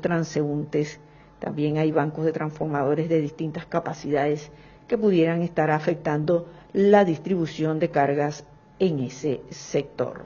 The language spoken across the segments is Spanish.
transeúntes. También hay bancos de transformadores de distintas capacidades que pudieran estar afectando la distribución de cargas en ese sector.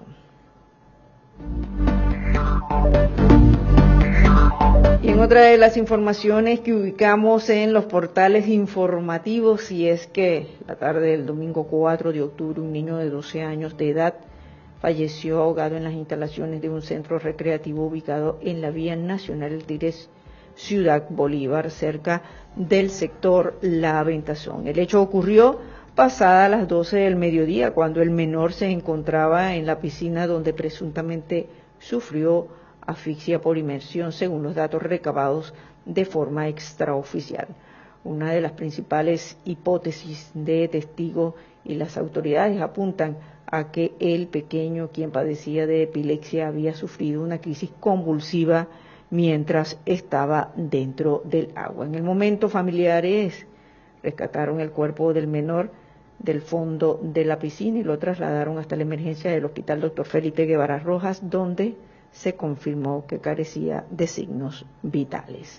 Y en otra de las informaciones que ubicamos en los portales informativos, y es que la tarde del domingo 4 de octubre un niño de 12 años de edad falleció ahogado en las instalaciones de un centro recreativo ubicado en la vía nacional El Tigres, Ciudad Bolívar, cerca del sector La Aventazón. El hecho ocurrió pasada las 12 del mediodía, cuando el menor se encontraba en la piscina donde presuntamente sufrió asfixia por inmersión, según los datos recabados de forma extraoficial. Una de las principales hipótesis de testigo y las autoridades apuntan a que el pequeño, quien padecía de epilepsia, había sufrido una crisis convulsiva mientras estaba dentro del agua. En el momento, familiares rescataron el cuerpo del menor del fondo de la piscina y lo trasladaron hasta la emergencia del Hospital Dr. Felipe Guevara Rojas, donde se confirmó que carecía de signos vitales.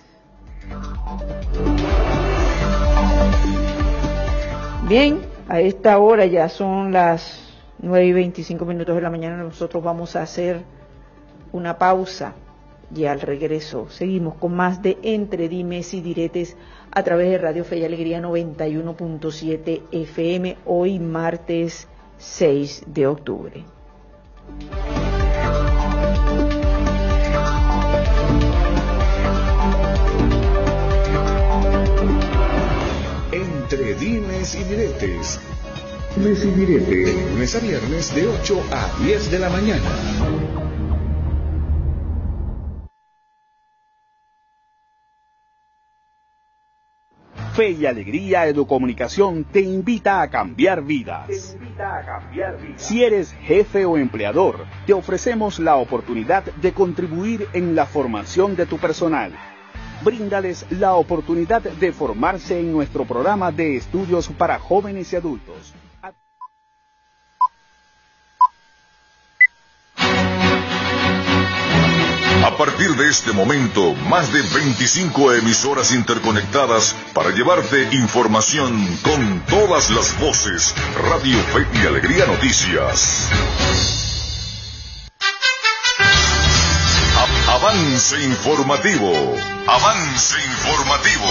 Bien, a esta hora ya son las 9:25 de la mañana. Nosotros vamos a hacer una pausa y al regreso seguimos con más de Entre Dimes y Diretes a través de Radio Fe y Alegría 91.7 FM, hoy martes 6 de octubre. Entre Dimes y Diretes. Dimes y Diretes, de lunes a viernes de 8 a 10 de la mañana. Fe y Alegría Educomunicación te invita a cambiar vidas. Si eres jefe o empleador, te ofrecemos la oportunidad de contribuir en la formación de tu personal. Bríndales la oportunidad de formarse en nuestro programa de estudios para jóvenes y adultos. A partir de este momento, más de 25 emisoras interconectadas para llevarte información con todas las voces. Radio Fe y Alegría Noticias. Avance informativo. Avance informativo.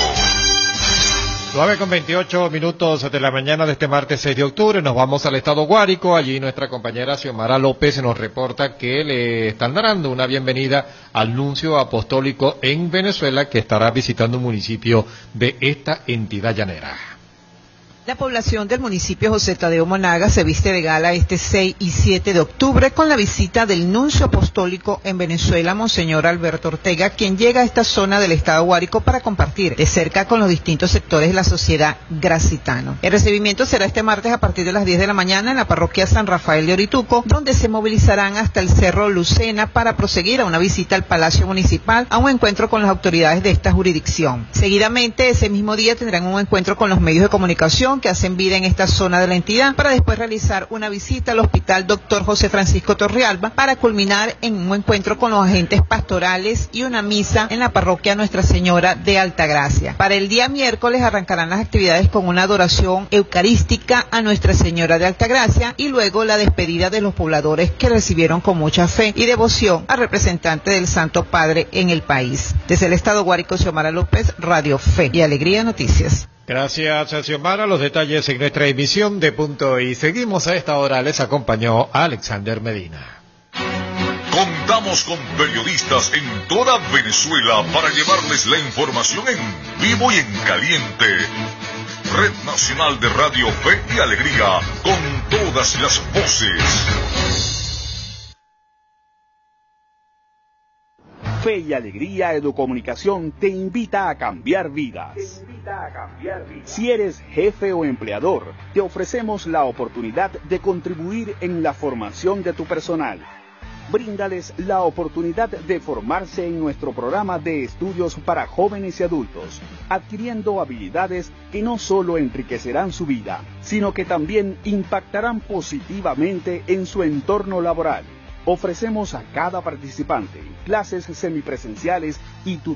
9:28 de la mañana de este martes 6 de octubre, nos vamos al estado Guárico. Allí nuestra compañera Xiomara López nos reporta que le están dando una bienvenida al nuncio apostólico en Venezuela, que estará visitando un municipio de esta entidad llanera. La población del municipio José Tadeo Monagas se viste de gala este 6 y 7 de octubre con la visita del nuncio apostólico en Venezuela, Monseñor Alberto Ortega, quien llega a esta zona del estado Guárico para compartir de cerca con los distintos sectores de la sociedad gracitano. El recibimiento será este martes a partir de las 10 de la mañana en la parroquia San Rafael de Orituco, donde se movilizarán hasta el Cerro Lucena para proseguir a una visita al Palacio Municipal, a un encuentro con las autoridades de esta jurisdicción. Seguidamente, ese mismo día tendrán un encuentro con los medios de comunicación que hacen vida en esta zona de la entidad, para después realizar una visita al Hospital Dr. José Francisco Torrealba, para culminar en un encuentro con los agentes pastorales y una misa en la parroquia Nuestra Señora de Altagracia. Para el día miércoles arrancarán las actividades con una adoración eucarística a Nuestra Señora de Altagracia y luego la despedida de los pobladores que recibieron con mucha fe y devoción al representante del Santo Padre en el país. Desde el estado Guárico, Xiomara López, Radio Fe y Alegría Noticias. Gracias, Xiomara. Los detalles en nuestra emisión de Punto y seguimos. A esta hora les acompañó Alexander Medina. Contamos con periodistas en toda Venezuela para llevarles la información en vivo y en caliente. Red Nacional de Radio Fe y Alegría, con todas las voces. Fe y Alegría Educomunicación te invita a cambiar vidas. Si eres jefe o empleador, te ofrecemos la oportunidad de contribuir en la formación de tu personal. Bríndales la oportunidad de formarse en nuestro programa de estudios para jóvenes y adultos, adquiriendo habilidades que no solo enriquecerán su vida, sino que también impactarán positivamente en su entorno laboral. Ofrecemos a cada participante clases semipresenciales y tutorías